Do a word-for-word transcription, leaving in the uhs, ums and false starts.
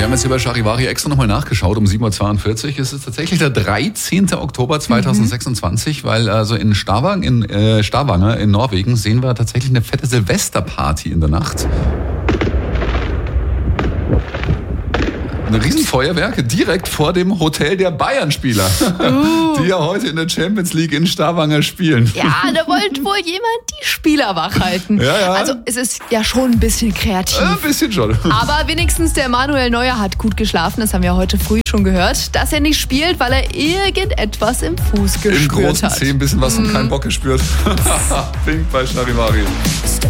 Wir haben jetzt hier bei Charivari extra nochmal nachgeschaut, um sieben Uhr zweiundvierzig. Es ist tatsächlich der dreizehnten Oktober zweitausendsechsundzwanzig, mhm. weil also in Stavanger, in äh, Stavanger in Norwegen sehen wir tatsächlich eine fette Silvesterparty in der Nacht. Eine Riesenfeuerwerke direkt vor dem Hotel der Bayern-Spieler, uh. die ja heute in der Champions League in Stavanger spielen. Ja, da wollte wohl jemand die Spieler wach halten. Ja, ja. Also es ist ja schon ein bisschen kreativ. Ein bisschen schon. Aber wenigstens der Manuel Neuer hat gut geschlafen. Das haben wir heute früh schon gehört. Dass er nicht spielt, weil er irgendetwas im Fuß gespürt hat. Im großen Zeh ein bisschen was und keinen Bock gespürt. Pink bei Charivari.